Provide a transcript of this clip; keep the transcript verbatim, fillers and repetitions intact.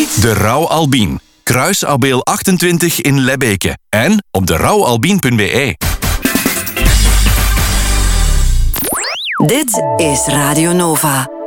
niet. De Rauw Albien. Kruis Abeel achtentwintig in Lebbeke. En op de rauw albien punt b e. Dit is Radio Nova.